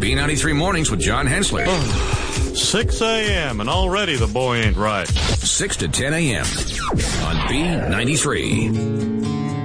B93 Mornings with John Hensler. 6 a.m. and already the boy ain't right. 6 to 10 a.m. on B93.